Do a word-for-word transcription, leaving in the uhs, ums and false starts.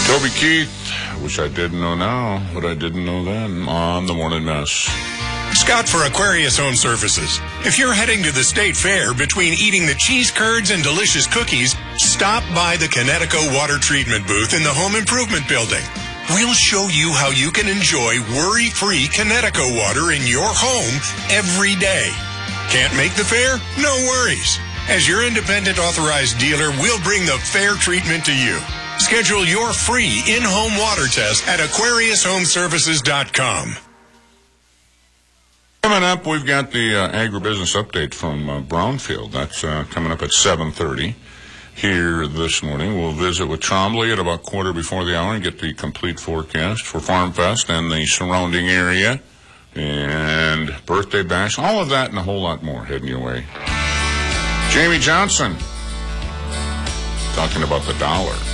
Toby Keith, wish I didn't know now, but I didn't know then on the Morning Mess. Scott for Aquarius Home Services. If you're heading to the state fair between eating the cheese curds and delicious cookies, stop by the Connecticut Water Treatment booth in the Home Improvement Building. We'll show you how you can enjoy worry-free Connecticut water in your home every day. Can't make the fair? No worries. As your independent authorized dealer, we'll bring the fair treatment to you. Schedule your free in-home water test at aquarius home services dot com. Coming up, we've got the uh, agribusiness update from uh, Brownfield. That's uh, coming up at seven thirty here this morning. We'll visit with Trombley at about quarter before the hour and get the complete forecast for Farm Fest and the surrounding area and birthday bash. All of that and a whole lot more heading your way. Jamie Johnson talking about the dollar.